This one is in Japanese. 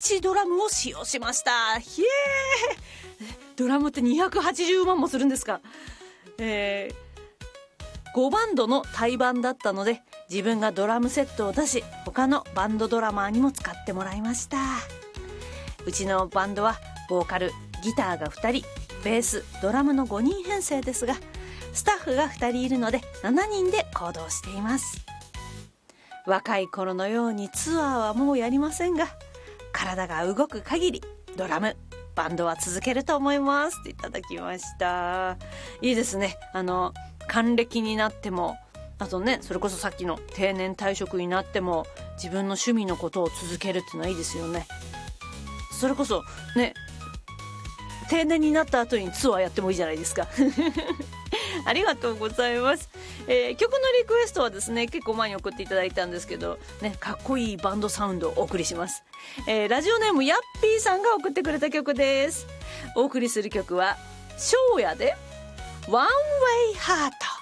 1ドラムを使用しました。ひえー、ドラムって280万もするんですか。5バンドの対バンだったので、自分がドラムセットを出し、他のバンドドラマーにも使ってもらいました。うちのバンドはボーカル、ギターが2人、ベース、ドラムの5人編成ですが、スタッフが2人いるので7人で行動しています。若い頃のようにツアーはもうやりませんが、体が動く限りドラム、バンドは続けると思いますっていただきました。いいですね。還暦になっても、あとね、それこそさっきの定年退職になっても自分の趣味のことを続けるっていうのはいいですよね。それこそね、定年になった後にツアーやってもいいじゃないですかありがとうございます。曲のリクエストはですね、結構前に送っていただいたんですけどね、かっこいいバンドサウンドをお送りします。ラジオネームヤッピーさんが送ってくれた曲です。お送りする曲はショーヤでワンウェイハート。